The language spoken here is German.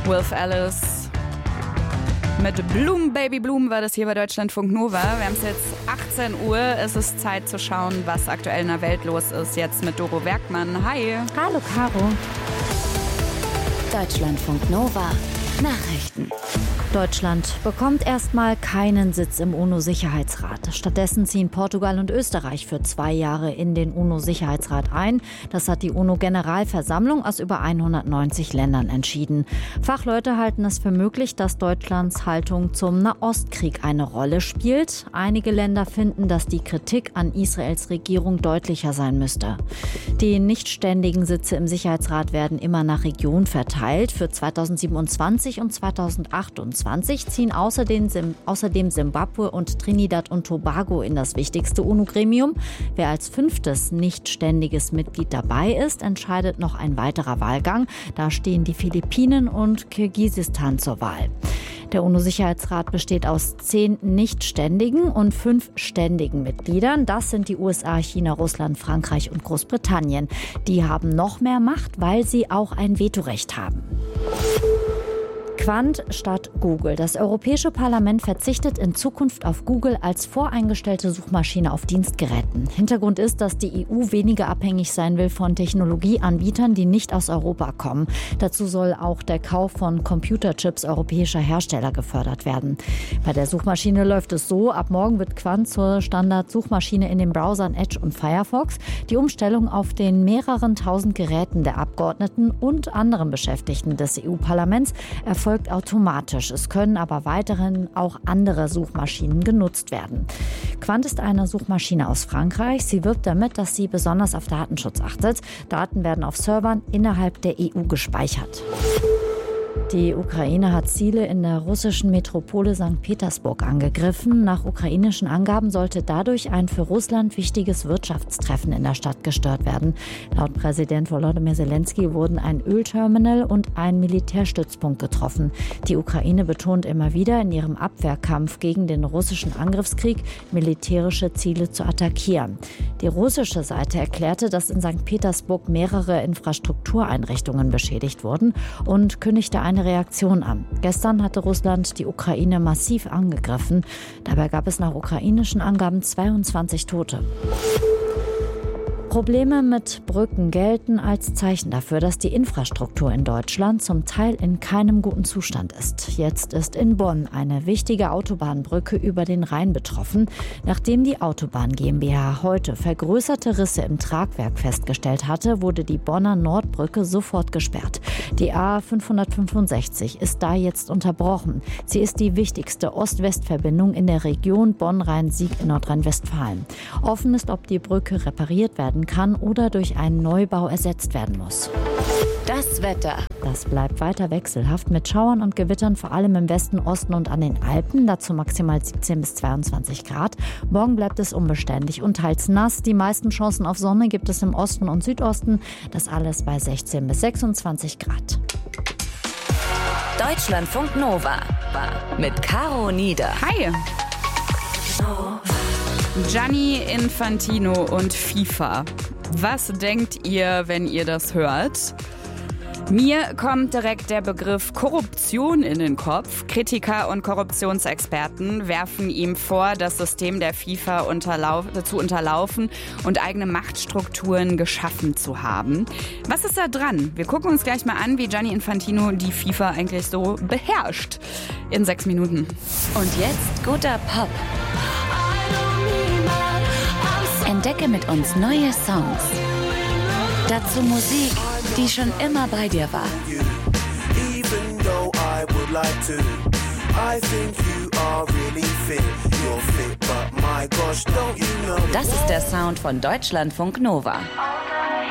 Wilf Alice mit Bloom, Baby Bloom war das hier bei Deutschlandfunk Nova. Wir haben es jetzt 18 Uhr. Es ist Zeit zu schauen, was aktuell in der Welt los ist. Jetzt mit Doro Werkmann. Hi. Hallo, Caro. Deutschlandfunk Nova. Nachrichten. Deutschland bekommt erstmal keinen Sitz im UNO-Sicherheitsrat. Stattdessen ziehen Portugal und Österreich für 2 Jahre in den UNO-Sicherheitsrat ein. Das hat die UNO-Generalversammlung aus über 190 Ländern entschieden. Fachleute halten es für möglich, dass Deutschlands Haltung zum Nahostkrieg eine Rolle spielt. Einige Länder finden, dass die Kritik an Israels Regierung deutlicher sein müsste. Die nichtständigen Sitze im Sicherheitsrat werden immer nach Region verteilt. Für 2027 und 2028 ziehen außerdem Simbabwe und Trinidad und Tobago in das wichtigste UNO-Gremium. Wer als 5. nichtständiges Mitglied dabei ist, entscheidet noch ein weiterer Wahlgang. Da stehen die Philippinen und Kirgisistan zur Wahl. Der UNO-Sicherheitsrat besteht aus 10 nichtständigen und 5 ständigen Mitgliedern. Das sind die USA, China, Russland, Frankreich und Großbritannien. Die haben noch mehr Macht, weil sie auch ein Vetorecht haben. Quant statt Google. Das Europäische Parlament verzichtet in Zukunft auf Google als voreingestellte Suchmaschine auf Dienstgeräten. Hintergrund ist, dass die EU weniger abhängig sein will von Technologieanbietern, die nicht aus Europa kommen. Dazu soll auch der Kauf von Computerchips europäischer Hersteller gefördert werden. Bei der Suchmaschine läuft es so: Ab morgen wird Quant zur Standardsuchmaschine in den Browsern Edge und Firefox. Die Umstellung auf den mehreren tausend Geräten der Abgeordneten und anderen Beschäftigten des EU-Parlaments erfolgt automatisch. Es können aber weiterhin auch andere Suchmaschinen genutzt werden. Quant ist eine Suchmaschine aus Frankreich. Sie wirbt damit, dass sie besonders auf Datenschutz achtet. Daten werden auf Servern innerhalb der EU gespeichert. Die Ukraine hat Ziele in der russischen Metropole St. Petersburg angegriffen. Nach ukrainischen Angaben sollte dadurch ein für Russland wichtiges Wirtschaftstreffen in der Stadt gestört werden. Laut Präsident Volodymyr Zelensky wurden ein Ölterminal und ein Militärstützpunkt getroffen. Die Ukraine betont immer wieder, in ihrem Abwehrkampf gegen den russischen Angriffskrieg militärische Ziele zu attackieren. Die russische Seite erklärte, dass in St. Petersburg mehrere Infrastruktureinrichtungen beschädigt wurden und kündigte eine Reaktion an. Gestern hatte Russland die Ukraine massiv angegriffen. Dabei gab es nach ukrainischen Angaben 22 Tote. Probleme mit Brücken gelten als Zeichen dafür, dass die Infrastruktur in Deutschland zum Teil in keinem guten Zustand ist. Jetzt ist in Bonn eine wichtige Autobahnbrücke über den Rhein betroffen. Nachdem die Autobahn GmbH heute vergrößerte Risse im Tragwerk festgestellt hatte, wurde die Bonner Nordbrücke sofort gesperrt. Die A565 ist da jetzt unterbrochen. Sie ist die wichtigste Ost-West-Verbindung in der Region Bonn-Rhein-Sieg in Nordrhein-Westfalen. Offen ist, ob die Brücke repariert werden kann oder durch einen Neubau ersetzt werden muss. Das Wetter. Das bleibt weiter wechselhaft mit Schauern und Gewittern, vor allem im Westen, Osten und an den Alpen. Dazu maximal 17 bis 22 Grad. Morgen bleibt es unbeständig und teils nass. Die meisten Chancen auf Sonne gibt es im Osten und Südosten. Das alles bei 16 bis 26 Grad. Deutschlandfunk Nova mit Caro Nieder. Hi. Gianni Infantino und FIFA. Was denkt ihr, wenn ihr das hört? Mir kommt direkt der Begriff Korruption in den Kopf. Kritiker und Korruptionsexperten werfen ihm vor, das System der FIFA zu unterlaufen und eigene Machtstrukturen geschaffen zu haben. Was ist da dran? Wir gucken uns gleich mal an, wie Gianni Infantino die FIFA eigentlich so beherrscht. In 6 Minuten. Und jetzt guter Pop. Entdecke mit uns neue Songs. Dazu Musik, die schon immer bei dir war. Das ist der Sound von Deutschlandfunk Nova.